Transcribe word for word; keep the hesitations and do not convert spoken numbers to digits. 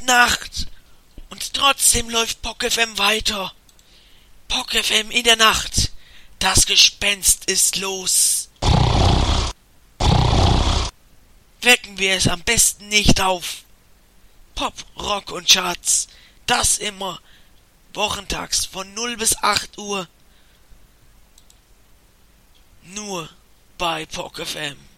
Nacht und trotzdem läuft Pock F M weiter. Pock F M in der Nacht. Das Gespenst ist los. Wecken wir es am besten nicht auf. Pop, Rock und Charts. Das immer. Wochentags von null bis acht Uhr. Nur bei Pock F M.